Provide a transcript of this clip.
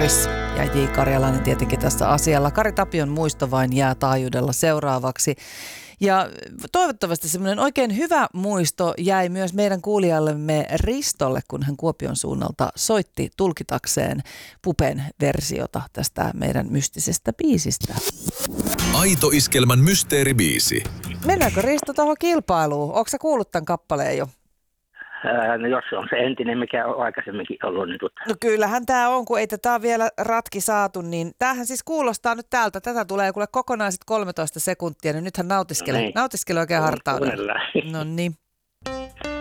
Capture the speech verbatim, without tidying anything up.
Morris ja J. Karjalainen tietenkin tässä asialla. Kari Tapion muisto vain jää taajuudella seuraavaksi. Ja toivottavasti semmoinen oikein hyvä muisto jäi myös meidän kuulijallemme Ristolle, kun hän Kuopion suunnalta soitti tulkitakseen Pupen versiota tästä meidän mystisestä biisistä. Aito Iskelmän mysteeribiisi. Mennäänkö Risto tuohon kilpailuun? Ootko sä kuullut tämän kappaleen jo? Ää, no jos se on se entinen, mikä on aikaisemminkin ollut, niin tutta. No kyllähän tämä on, kun ei tätä ole vielä ratki saatu, niin tämähän siis kuulostaa nyt täältä. Tätä tulee kuule kokonaiset kolmetoista sekuntia, niin nythän nautiskele. No niin. Nautiskele oikein hartaudella. No niin.